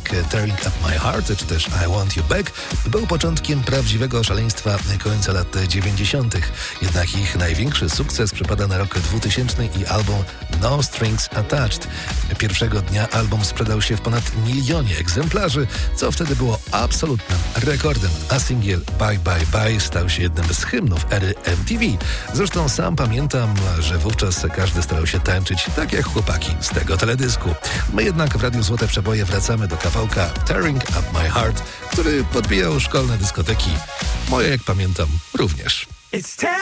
jak Tearing Up My Heart czy też I Want You Back był początkiem prawdziwego szaleństwa końca lat 90. Jednak ich największy sukces przypada na rok 2000 i album No Strings Attached. Pierwszego dnia album sprzedał się w ponad 1 000 000 egzemplarzy, co wtedy było absolutnym rekordem, a singiel Bye Bye Bye stał się jednym z hymnów ery MTV. Zresztą sam pamiętam, że wówczas każdy starał się tańczyć tak jak chłopaki z tego teledysku. My jednak w Radiu Złote Przeboje wracamy do kawałka Tearing Up My Heart, który podbijał szkolne dyskoteki. Moje, jak pamiętam, również.